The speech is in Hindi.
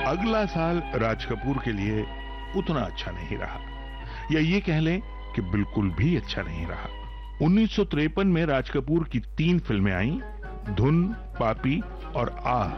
अगला साल राज कपूर के लिए उतना अच्छा नहीं रहा, या ये कह लें कि बिल्कुल भी अच्छा नहीं रहा। 1953 में राज कपूर की 3 फिल्में आईं, धुन, पापी और आह।